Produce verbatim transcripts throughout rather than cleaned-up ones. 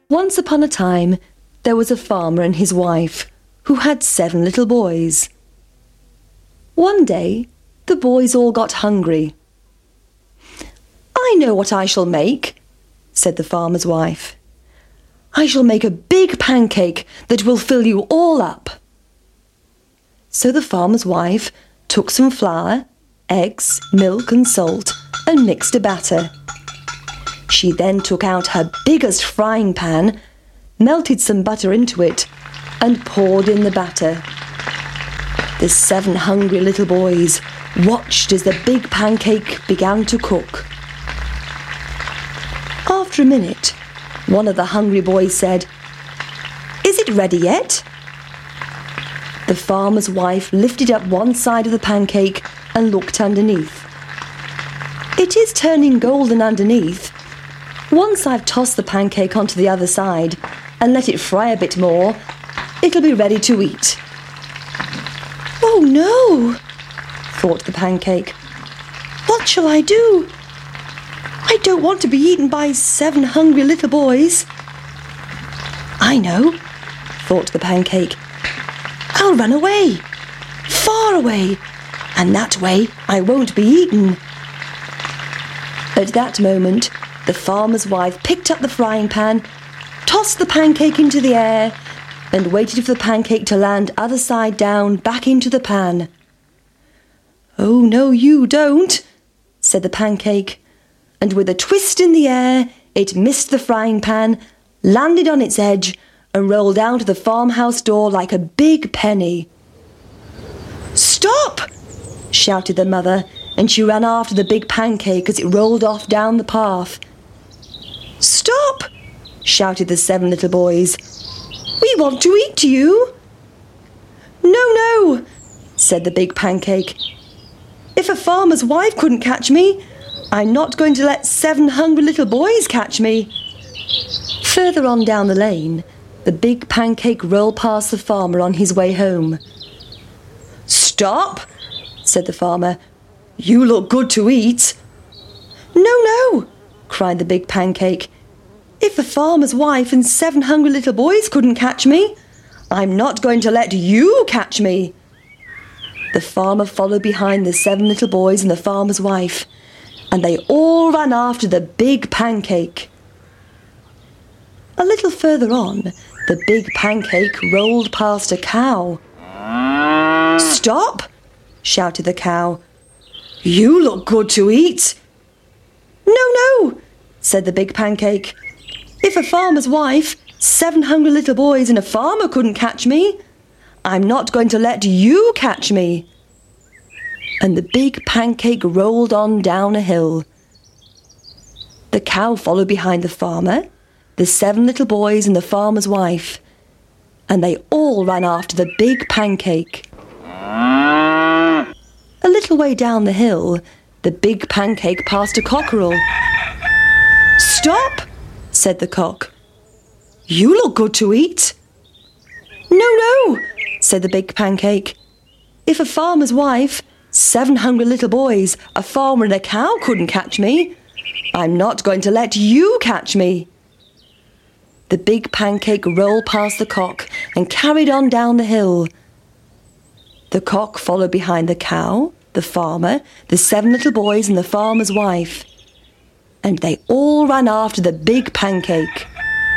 Once upon a time, there was a farmer and his wife who had seven little boys. One day, the boys all got hungry. "I know what I shall make," said the farmer's wife. "I shall make a big pancake that will fill you all up." So the farmer's wife took some flour, eggs, milk and salt and mixed a batter. She then took out her biggest frying pan, melted some butter into it and poured in the batter. The seven hungry little boys watched as the big pancake began to cook. After a minute, one of the hungry boys said, "Is it ready yet?" The farmer's wife lifted up one side of the pancake and looked underneath. "It is turning golden underneath. Once I've tossed the pancake onto the other side and let it fry a bit more, it'll be ready to eat." "Oh no," thought the pancake. "What shall I do? I don't want to be eaten by seven hungry little boys." "I know," thought the pancake. "I'll run away, far away, and that way I won't be eaten." At that moment, the farmer's wife picked up the frying pan, tossed the pancake into the air, and waited for the pancake to land other side down back into the pan. "Oh, no, you don't," said the pancake, and with a twist in the air, it missed the frying pan, landed on its edge, and rolled out of the farmhouse door like a big penny. "Stop!" shouted the mother, and she ran after the big pancake as it rolled off down the path. "Stop!" shouted the seven little boys. "We want to eat you." "No, no," said the big pancake. "If a farmer's wife couldn't catch me, I'm not going to let seven hungry little boys catch me." Further on down the lane, the big pancake rolled past the farmer on his way home. "Stop," said the farmer. "You look good to eat." "No, no," cried the big pancake. "If a farmer's wife and seven hungry little boys couldn't catch me, I'm not going to let you catch me." The farmer followed behind the seven little boys and the farmer's wife, and they all ran after the big pancake. A little further on, the big pancake rolled past a cow. "Stop!" shouted the cow. "You look good to eat." "No, no," said the big pancake. "If a farmer's wife, seven hungry little boys and a farmer couldn't catch me, I'm not going to let you catch me." And the big pancake rolled on down a hill. The cow followed behind the farmer, the seven little boys and the farmer's wife, and they all ran after the big pancake. A little way down the hill, the big pancake passed a cockerel. "Stop!" said the cock. "You look good to eat." "No, no," said the big pancake. "If a farmer's wife, seven hungry little boys, a farmer and a cow couldn't catch me, I'm not going to let you catch me." The big pancake rolled past the cock and carried on down the hill. The cock followed behind the cow, the farmer, the seven little boys and the farmer's wife, and they all ran after the big pancake.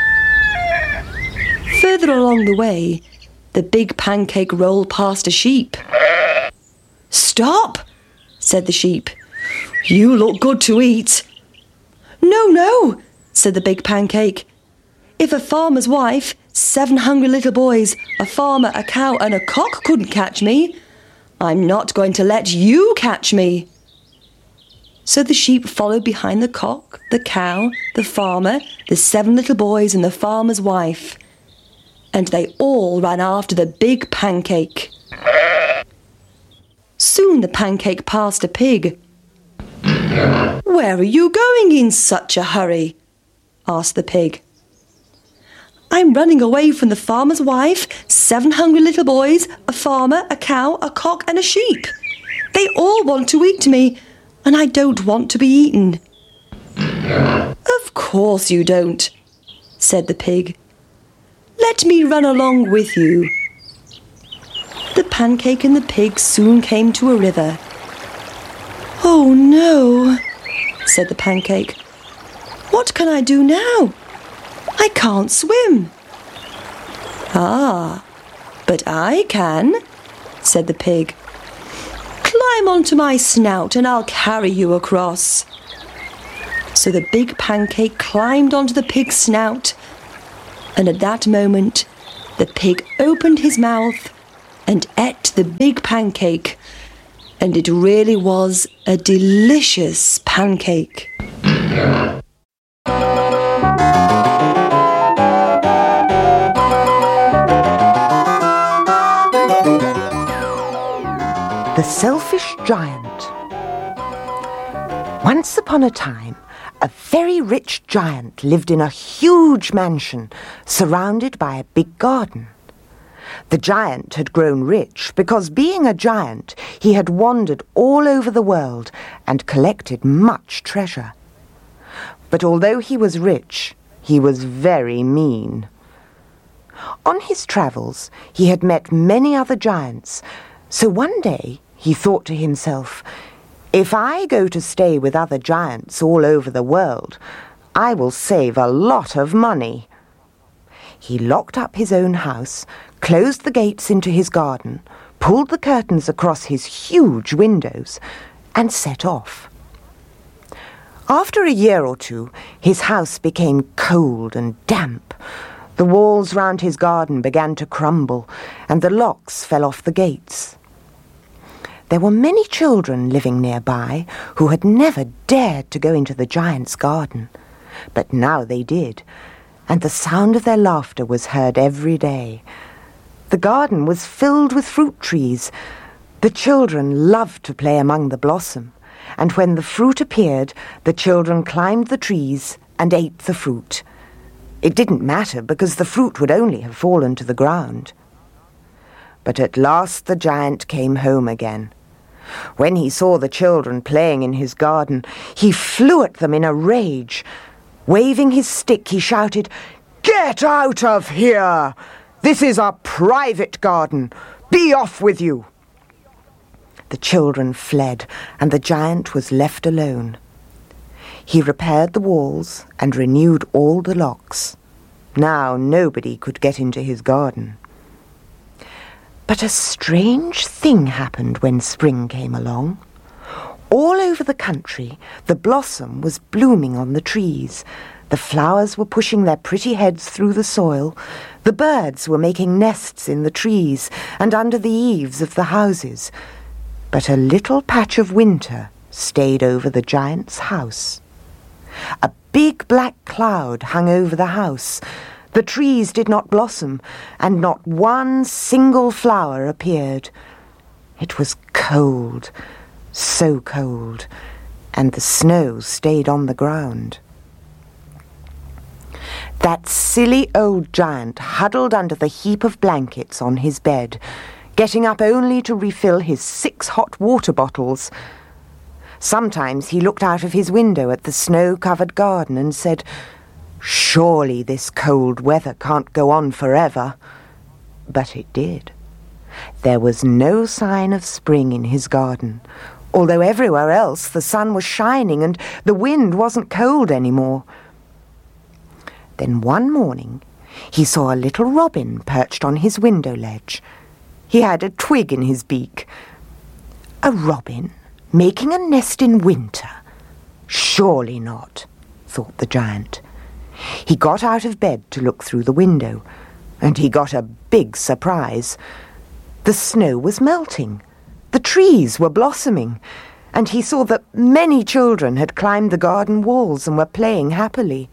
Further along the way, the big pancake rolled past a sheep. "Stop!" said the sheep. "You look good to eat." "No, no," said the big pancake. "If a farmer's wife, seven hungry little boys, a farmer, a cow and a cock couldn't catch me, I'm not going to let you catch me." So the sheep followed behind the cock, the cow, the farmer, the seven little boys and the farmer's wife, and they all ran after the big pancake. Soon the pancake passed a pig. "Where are you going in such a hurry?" asked the pig. "I'm running away from the farmer's wife, seven hungry little boys, a farmer, a cow, a cock and a sheep. They all want to eat me, and I don't want to be eaten." "Of course you don't," said the pig. "Let me run along with you." The pancake and the pig soon came to a river. "Oh no," said the pancake. "What can I do now? I can't swim." "Ah, but I can," said the pig. "Climb onto my snout and I'll carry you across." So the big pancake climbed onto the pig's snout, and at that moment the pig opened his mouth and ate the big pancake, and it really was a delicious pancake. The Selfish Giant. Once upon a time, a very rich giant lived in a huge mansion surrounded by a big garden. The giant had grown rich because, being a giant, he had wandered all over the world and collected much treasure. But although he was rich, he was very mean. On his travels, he had met many other giants, so one day he thought to himself, "If I go to stay with other giants all over the world, I will save a lot of money." He locked up his own house, closed the gates into his garden, pulled the curtains across his huge windows, and set off. After a year or two, his house became cold and damp. The walls round his garden began to crumble, and the locks fell off the gates. There were many children living nearby who had never dared to go into the giant's garden, but now they did, and the sound of their laughter was heard every day. The garden was filled with fruit trees. The children loved to play among the blossom, and when the fruit appeared, the children climbed the trees and ate the fruit. It didn't matter, because the fruit would only have fallen to the ground. But at last the giant came home again. When he saw the children playing in his garden, he flew at them in a rage. Waving his stick, he shouted, "Get out of here! This is a private garden. Be off with you!" The children fled, and the giant was left alone. He repaired the walls and renewed all the locks. Now nobody could get into his garden. But a strange thing happened when spring came along. All over the country, the blossom was blooming on the trees. The flowers were pushing their pretty heads through the soil. The birds were making nests in the trees and under the eaves of the houses. But a little patch of winter stayed over the giant's house. A big black cloud hung over the house. The trees did not blossom, and not one single flower appeared. It was cold, so cold, and the snow stayed on the ground. That silly old giant huddled under the heap of blankets on his bed, getting up only to refill his six hot water bottles. Sometimes he looked out of his window at the snow-covered garden and said, "Surely this cold weather can't go on forever." But it did. There was no sign of spring in his garden, although everywhere else the sun was shining and the wind wasn't cold anymore. Then one morning he saw a little robin perched on his window ledge. He had a twig in his beak. A robin making a nest in winter? Surely not, thought the giant. He got out of bed to look through the window, and he got a big surprise. The snow was melting, the trees were blossoming, and he saw that many children had climbed the garden walls and were playing happily.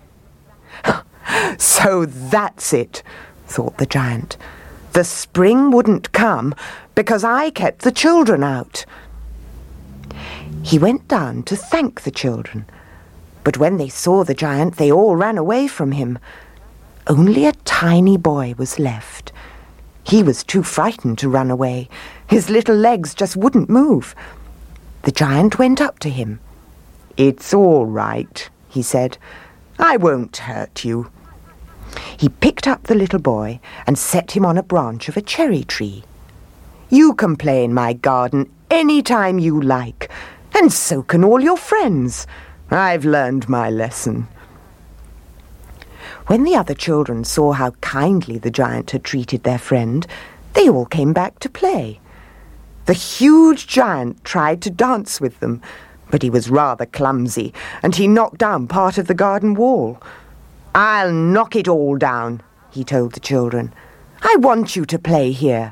So that's it, thought the giant. The spring wouldn't come because I kept the children out. He went down to thank the children, but when they saw the giant, they all ran away from him. Only a tiny boy was left. He was too frightened to run away. His little legs just wouldn't move. The giant went up to him. "It's all right," he said. "I won't hurt you." He picked up the little boy and set him on a branch of a cherry tree. "You can play in my garden any time you like, and so can all your friends. I've learned my lesson." When the other children saw how kindly the giant had treated their friend, they all came back to play. The huge giant tried to dance with them, but he was rather clumsy, and he knocked down part of the garden wall. "I'll knock it all down," he told the children. "I want you to play here."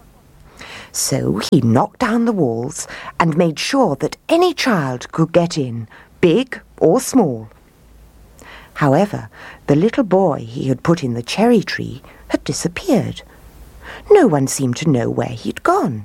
So he knocked down the walls and made sure that any child could get in, big or small. However, the little boy he had put in the cherry tree had disappeared. No one seemed to know where he'd gone.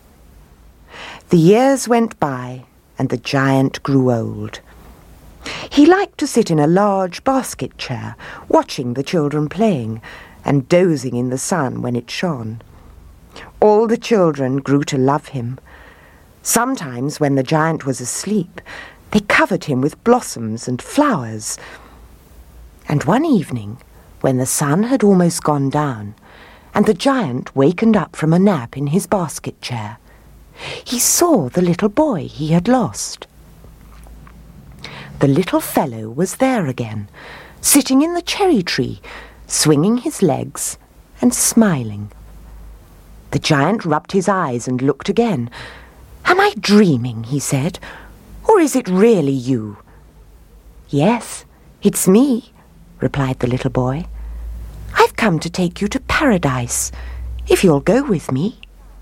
The years went by, and the giant grew old. He liked to sit in a large basket chair, watching the children playing, and dozing in the sun when it shone. All the children grew to love him. Sometimes, when the giant was asleep, they covered him with blossoms and flowers. And one evening, when the sun had almost gone down, and the giant wakened up from a nap in his basket chair, he saw the little boy he had lost. The little fellow was there again, sitting in the cherry tree, swinging his legs and smiling. The giant rubbed his eyes and looked again. "Am I dreaming?" he said. "Or is it really you?" "Yes, it's me," replied the little boy. "I've come to take you to paradise, if you'll go with me."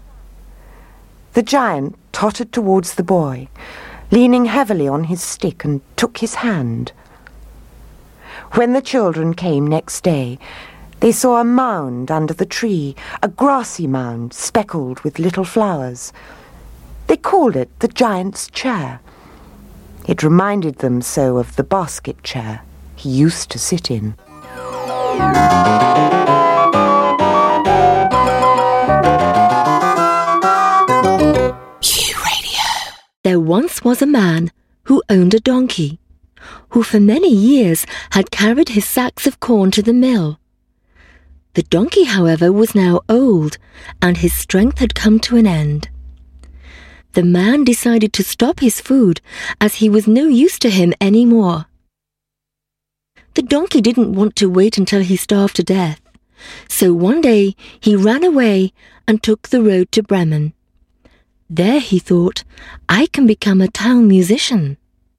The giant tottered towards the boy, leaning heavily on his stick, and took his hand. When the children came next day, they saw a mound under the tree, a grassy mound speckled with little flowers. They called it the giant's chair. It reminded them so of the basket chair he used to sit in. There once was a man who owned a donkey, who for many years had carried his sacks of corn to the mill. The donkey, however, was now old, and his strength had come to an end. The man decided to stop his food, as he was no use to him any more. The donkey didn't want to wait until he starved to death, so one day he ran away and took the road to Bremen. There, he thought, I can become a town musician.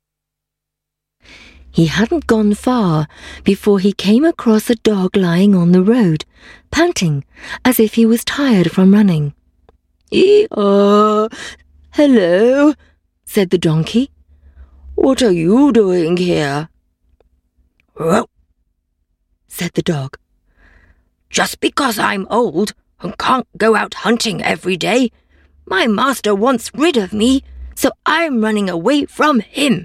He hadn't gone far before he came across a dog lying on the road, panting as if he was tired from running. "Ee-haw! Hello," said the donkey. "What are you doing here?" "Ruh," said the dog. "Just because I'm old and can't go out hunting every day, my master wants rid of me, so I'm running away from him."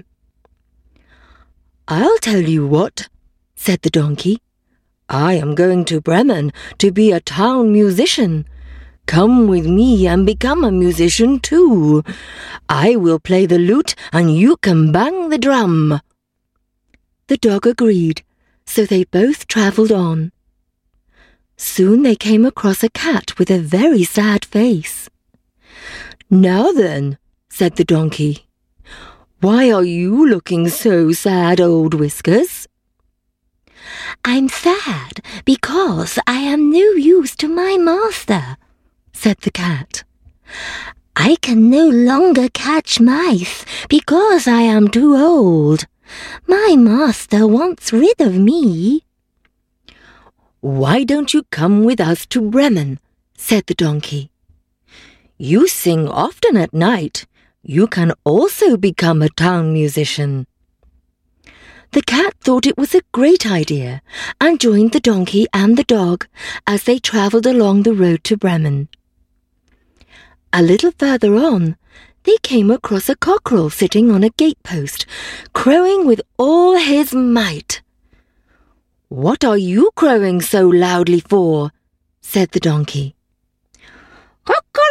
"I'll tell you what," said the donkey. "I am going to Bremen to be a town musician. Come with me and become a musician too. I will play the lute and you can bang the drum." The dog agreed, so they both travelled on. Soon they came across a cat with a very sad face. "Now then," said the donkey, "why are you looking so sad, old Whiskers?" "I'm sad because I am no use to my master," said the cat. "I can no longer catch mice because I am too old. My master wants rid of me." "Why don't you come with us to Bremen?" said the donkey. "You sing often at night. You can also become a town musician." The cat thought it was a great idea and joined the donkey and the dog as they travelled along the road to Bremen. A little further on, they came across a cockerel sitting on a gatepost, crowing with all his might. "What are you crowing so loudly for?" said the donkey.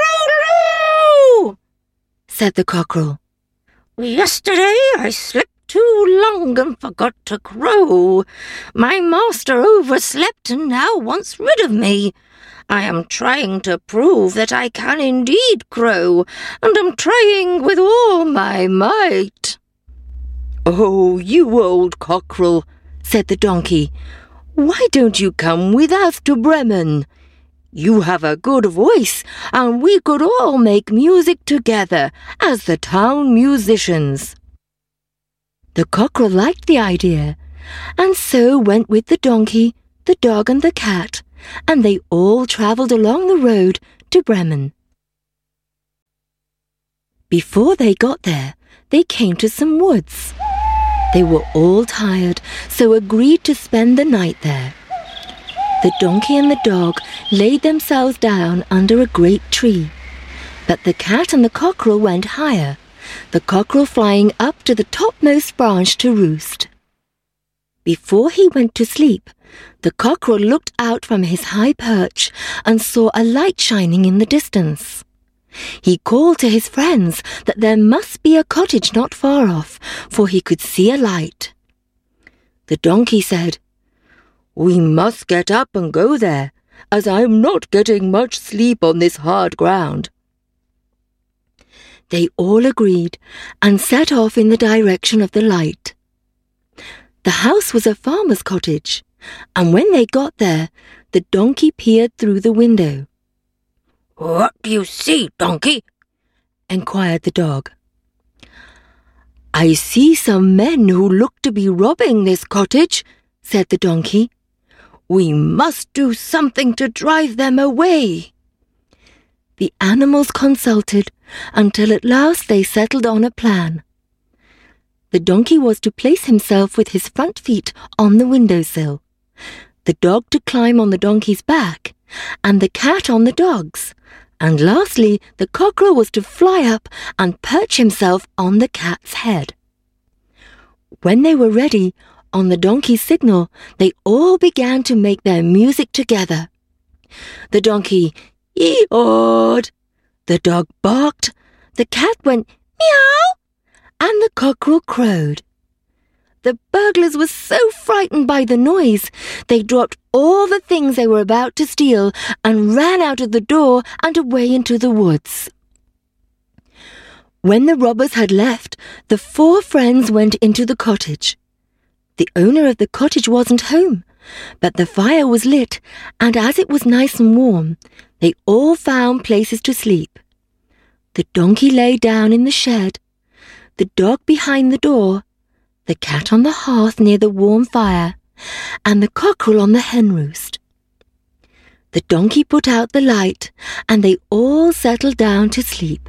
"Cock-a-doodle-doo!" said the cockerel. "Yesterday I slipped too long and forgot to crow. My master overslept and now wants rid of me. I am trying to prove that I can indeed crow, and am trying with all my might." "Oh, you old cockerel," said the donkey, "why don't you come with us to Bremen? You have a good voice, and we could all make music together as the town musicians." The cockerel liked the idea, and so went with the donkey, the dog and the cat, and they all travelled along the road to Bremen. Before they got there, they came to some woods. They were all tired, so agreed to spend the night there. The donkey and the dog laid themselves down under a great tree, but the cat and the cockerel went higher, the cockerel flying up to the topmost branch to roost. Before he went to sleep, the cockerel looked out from his high perch and saw a light shining in the distance. He called to his friends that there must be a cottage not far off, for he could see a light. The donkey said, "We must get up and go there, as I am not getting much sleep on this hard ground." They all agreed and set off in the direction of the light. The house was a farmer's cottage, and when they got there, the donkey peered through the window. "What do you see, donkey?" enquired the dog. "I see some men who look to be robbing this cottage," said the donkey. "We must do something to drive them away." The animals consulted until at last they settled on a plan. The donkey was to place himself with his front feet on the windowsill, the dog to climb on the donkey's back, and the cat on the dog's, and lastly the cockerel was to fly up and perch himself on the cat's head. When they were ready, on the donkey's signal, they all began to make their music together. The donkey ee-awed, the dog barked, the cat went meow, and the cockerel crowed. The burglars were so frightened by the noise, they dropped all the things they were about to steal and ran out of the door and away into the woods. When the robbers had left, the four friends went into the cottage. The owner of the cottage wasn't home, but the fire was lit, and as it was nice and warm, they all found places to sleep. The donkey lay down in the shed, the dog behind the door, the cat on the hearth near the warm fire, and the cockerel on the hen roost. The donkey put out the light, and they all settled down to sleep.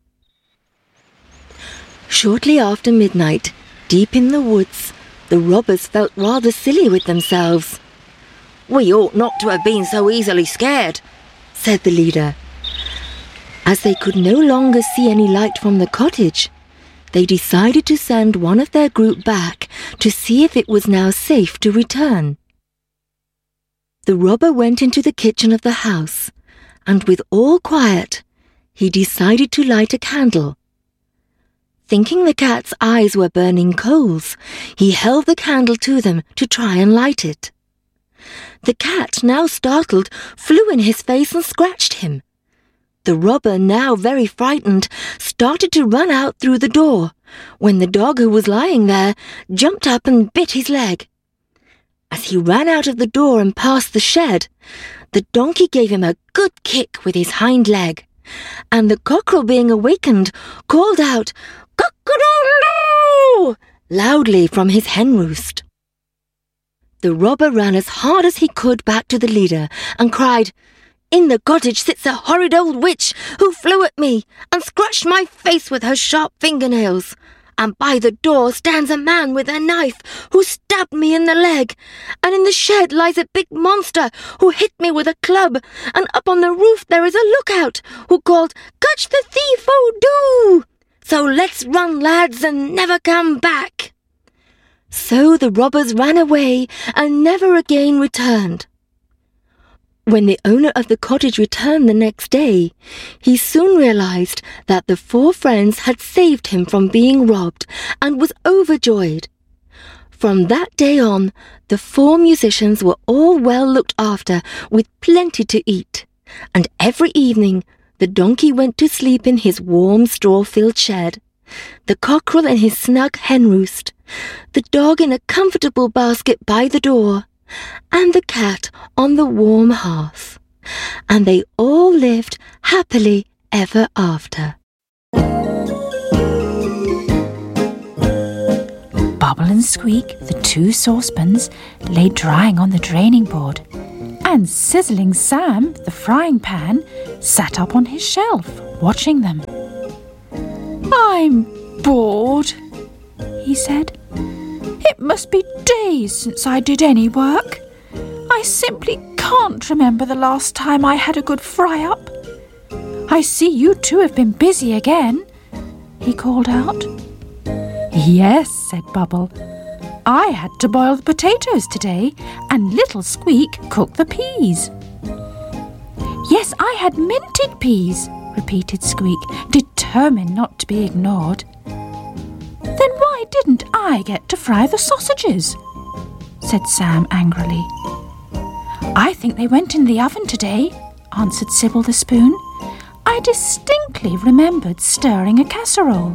Shortly after midnight, deep in the woods, the robbers felt rather silly with themselves. "We ought not to have been so easily scared," said the leader. As they could no longer see any light from the cottage, they decided to send one of their group back to see if it was now safe to return. The robber went into the kitchen of the house, and with all quiet, he decided to light a candle. Thinking the cat's eyes were burning coals, he held the candle to them to try and light it. The cat, now startled, flew in his face and scratched him. The robber, now very frightened, started to run out through the door, when the dog who was lying there jumped up and bit his leg. As he ran out of the door and past the shed, the donkey gave him a good kick with his hind leg, and the cockerel, being awakened, called out, "Cock-a-doodle-doo!" loudly from his hen roost. The robber ran as hard as he could back to the leader and cried, "In the cottage sits a horrid old witch who flew at me and scratched my face with her sharp fingernails. And by the door stands a man with a knife who stabbed me in the leg. And in the shed lies a big monster who hit me with a club. And up on the roof there is a lookout who called, 'Catch the thief, oh do!' So let's run, lads, and never come back." So the robbers ran away and never again returned. When the owner of the cottage returned the next day, he soon realized that the four friends had saved him from being robbed and was overjoyed. From that day on, the four musicians were all well looked after with plenty to eat, and every evening the donkey went to sleep in his warm straw-filled shed, the cockerel in his snug hen roost, the dog in a comfortable basket by the door, and the cat on the warm hearth. And they all lived happily ever after. Bubble and Squeak, the two saucepans, lay drying on the draining board, and Sizzling Sam, the frying pan, sat up on his shelf, watching them. "I'm bored," he said. "It must be days since I did any work. I simply can't remember the last time I had a good fry-up. I see you two have been busy again," he called out. "Yes," said Bubble. "I had to boil the potatoes today, and little Squeak cooked the peas." "Yes, I had minted peas," repeated Squeak, determined not to be ignored. "Then why didn't I get to fry the sausages?" said Sam angrily. "I think they went in the oven today," answered Sybil the spoon. "I distinctly remembered stirring a casserole."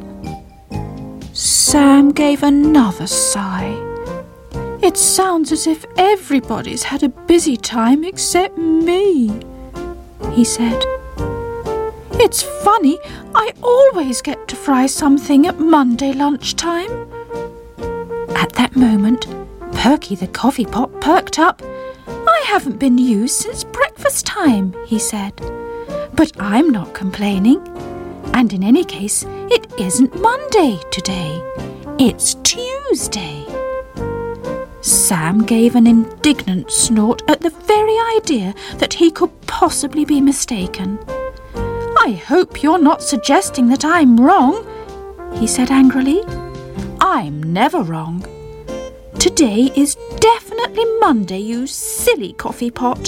Sam gave another sigh. "It sounds as if everybody's had a busy time except me," he said. "It's funny, I always get to fry something at Monday lunchtime." At that moment, Perky the coffee pot perked up. "I haven't been used since breakfast time," he said. "But I'm not complaining. And in any case, it isn't Monday today. It's Tuesday." Sam gave an indignant snort at the very idea that he could possibly be mistaken. "I hope you're not suggesting that I'm wrong," he said angrily. "I'm never wrong. Today is definitely Monday, you silly coffee pot."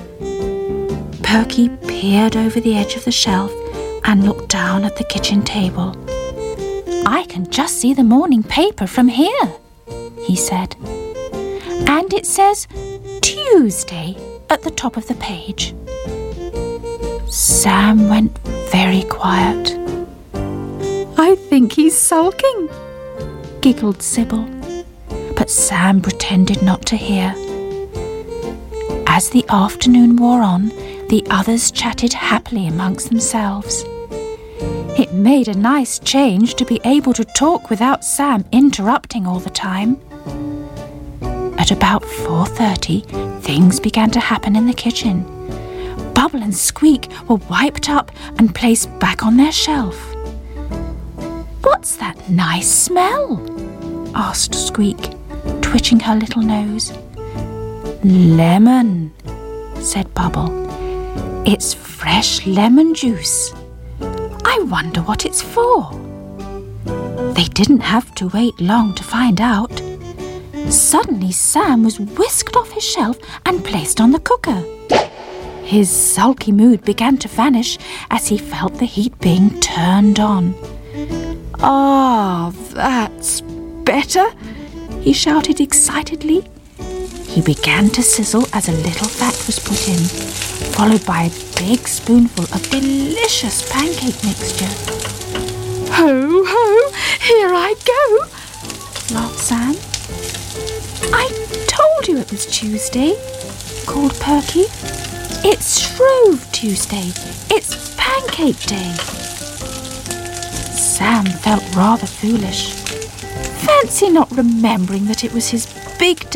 Perky peered over the edge of the shelf and looked down at the kitchen table. "I can just see the morning paper from here," he said. "And it says Tuesday at the top of the page." Sam went very quiet. "I think he's sulking," giggled Sybil. But Sam pretended not to hear. As the afternoon wore on, the others chatted happily amongst themselves. It made a nice change to be able to talk without Sam interrupting all the time. At about four thirty, things began to happen in the kitchen. Bubble and Squeak were wiped up and placed back on their shelf. "What's that nice smell?" asked Squeak, twitching her little nose. "Lemon," said Bubble. "It's fresh lemon juice. I wonder what it's for." They didn't have to wait long to find out. Suddenly Sam was whisked off his shelf and placed on the cooker. His sulky mood began to vanish as he felt the heat being turned on. "Ah, that's better," he shouted excitedly. He began to sizzle as a little fat was put in, followed by a big spoonful of delicious pancake mixture. "Ho, ho, here I go," laughed Sam. "I told you it was Tuesday," called Perky. "It's Shrove Tuesday. It's Pancake Day." Sam felt rather foolish. Fancy not remembering that it was his big day.